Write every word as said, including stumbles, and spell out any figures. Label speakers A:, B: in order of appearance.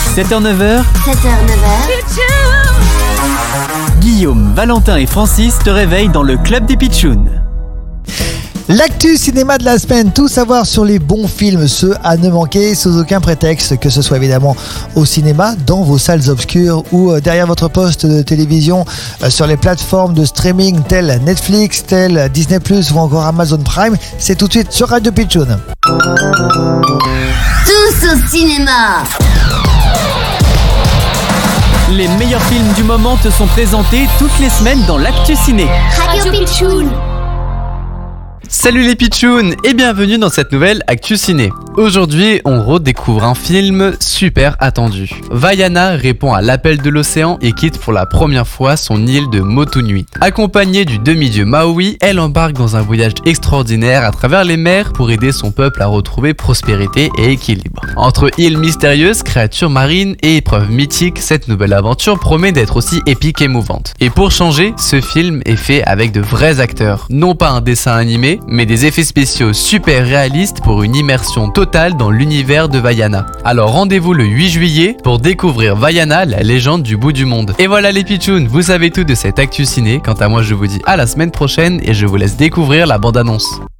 A: sept heures neuf heures,
B: sept heures neuf heures.
A: Guillaume, Valentin et Francis te réveillent dans le club des Pitchouns.
C: L'actu cinéma de la semaine, tout savoir sur les bons films, ceux à ne manquer sous aucun prétexte, que ce soit évidemment au cinéma, dans vos salles obscures ou derrière votre poste de télévision, sur les plateformes de streaming telles Netflix, telles Disney plus, ou encore Amazon Prime. C'est tout de suite sur Radio Pitchoun.
B: Tous au cinéma.
A: Les meilleurs films du moment te sont présentés toutes les semaines dans l'actu ciné.
B: Radio Pitchoun.
D: Salut les Pitchouns et bienvenue dans cette nouvelle Actu Ciné. Aujourd'hui, on redécouvre un film super attendu. Vaiana répond à l'appel de l'océan et quitte pour la première fois son île de Motunui. Accompagnée du demi-dieu Maui, elle embarque dans un voyage extraordinaire à travers les mers pour aider son peuple à retrouver prospérité et équilibre. Entre îles mystérieuses, créatures marines et épreuves mythiques, cette nouvelle aventure promet d'être aussi épique et émouvante. Et pour changer, ce film est fait avec de vrais acteurs. Non pas un dessin animé, mais des effets spéciaux super réalistes pour une immersion totale dans l'univers de Vaiana. Alors rendez-vous le huit juillet pour découvrir Vaiana, la légende du bout du monde. Et voilà les Pitchouns, vous savez tout de cette actu ciné. Quant à moi, je vous dis à la semaine prochaine et je vous laisse découvrir la bande-annonce.